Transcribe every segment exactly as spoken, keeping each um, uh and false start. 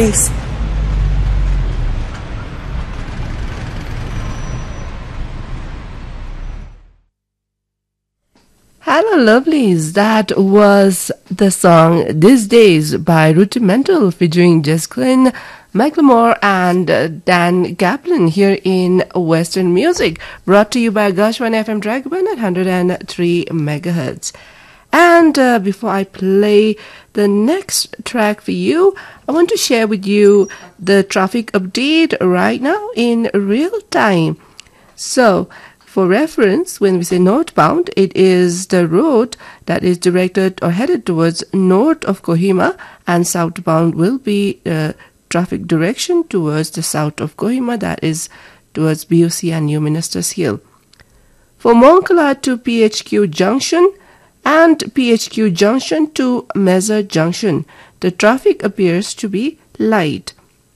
Mix. Hello, lovelies. That was the song These Days by Rudimental featuring Jacqueline McLemore and uh, Dan Kaplan here in Western Music, brought to you by Gashwan F M Dragon at one hundred three megahertz. And uh, before I play the next track for you, I want to share with you the traffic update right now in real time. So, for reference, when we say northbound, it is the road that is directed or headed towards north of Kohima, and southbound will be uh, traffic direction towards the south of Kohima, that is towards B U C and New Ministers Hill. For Monkala to P H Q Junction and P H Q Junction to Meza Junction, the traffic appears to be light.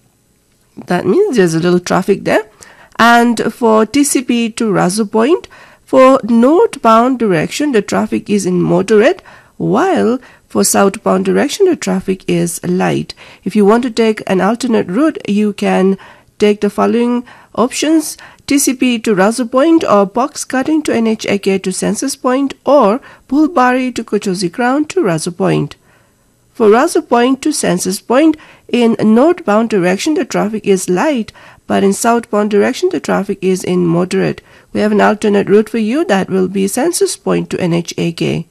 That means there's a little traffic there. And for T C P to Razu Point, for northbound direction, the traffic is in moderate, while for southbound direction, the traffic is light. If you want to take an alternate route, you can take the following options: T C P to Razu Point, or box cutting to N H A K to Census Point, or Bulbari to Kochozi Crown to Razu Point. For Razu Point to Census Point, in northbound direction, the traffic is light, but in southbound direction, the traffic is in moderate. We have an alternate route for you that will be Census Point to N H A K.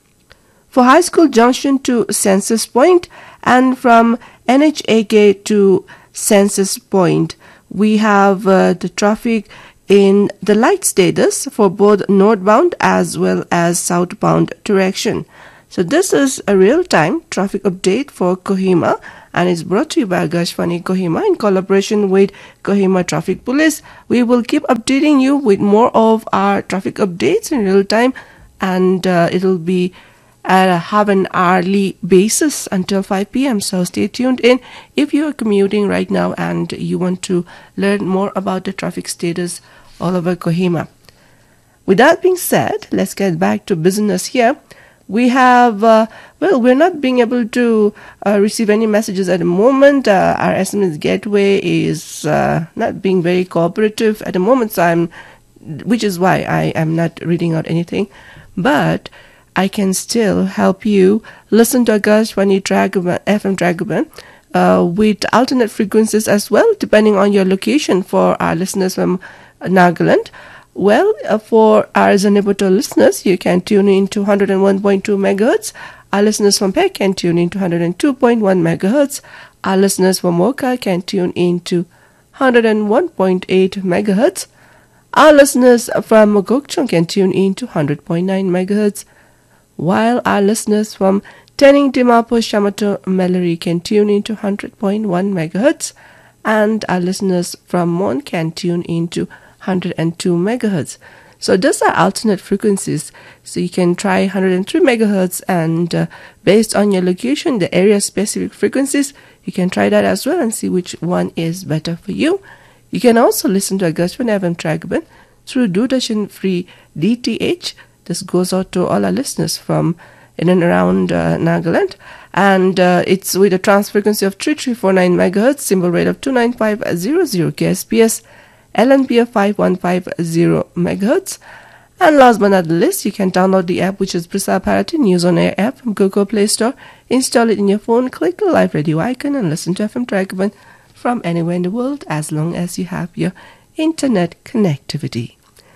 For High School Junction to Census Point, and from N H A K to Census Point, we have uh, the traffic in the light status for both northbound as well as southbound direction. So this is a real-time traffic update for Kohima, and it's brought to you by Agashvani Kohima in collaboration with Kohima Traffic Police. We will keep updating you with more of our traffic updates in real time, and uh, it'll be uh, have an hourly basis until five p m So stay tuned in if you are commuting right now and you want to learn more about the traffic status all over Kohima. With that being said, let's get back to business here. We have, uh, well, we're not being able to uh, receive any messages at the moment. Uh, our S M S gateway is uh, not being very cooperative at the moment, so I'm, which is why I am not reading out anything. But I can still help you listen to Agashvani Dragoman, F M Dragoman, uh, with alternate frequencies as well, depending on your location. For our listeners from Nagaland, well, uh, for our Zaniboto listeners, you can tune in to one hundred one point two megahertz. Our listeners from Peck can tune in to one hundred two point one megahertz. Our listeners from Mocha can tune in to one hundred one point eight megahertz. Our listeners from Mogokchung can tune in to one hundred point nine megahertz. While our listeners from Tening Dimapur Shamato Mallory can tune in to one hundred point one megahertz. And our listeners from Mon can tune in to one hundred two megahertz. So those are alternate frequencies. So you can try one hundred three megahertz, and uh, based on your location, the area specific frequencies, you can try that as well and see which one is better for you. You can also listen to Agashvan F M Tragban through Doordarshan Free D T H. This goes out to all our listeners from in and around uh, Nagaland, and uh, it's with a trans frequency of three three four nine megahertz, symbol rate of two nine five zero zero K S P S, L N P F five one five zero megahertz. And last but not least, you can download the app, which is Prasar Bharati News on Air app from Google Play Store. Install it in your phone, click the live radio icon, and listen to F M Dragoman from anywhere in the world, as long as you have your internet connectivity.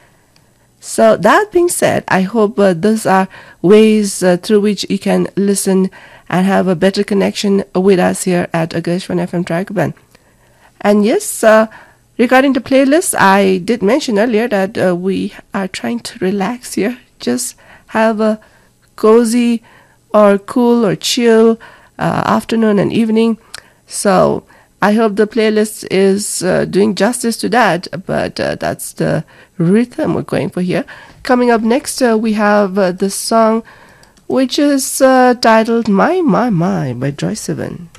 So that being said, I hope uh, those are ways uh, through which you can listen and have a better connection with us here at Agashvan F M Dragoman. And yes, uh, regarding the playlist, I did mention earlier that uh, we are trying to relax here, just have a cozy or cool or chill uh, afternoon and evening. So I hope the playlist is uh, doing justice to that, but uh, that's the rhythm we're going for here. Coming up next, uh, we have uh, the song which is uh, titled My, My, My by Joy Seven.